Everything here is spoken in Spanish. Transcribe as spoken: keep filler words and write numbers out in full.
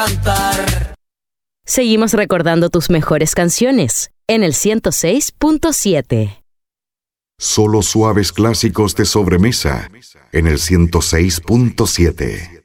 cantar. Seguimos recordando tus mejores canciones en el ciento seis punto siete. Solo suaves clásicos de sobremesa en el ciento seis punto siete.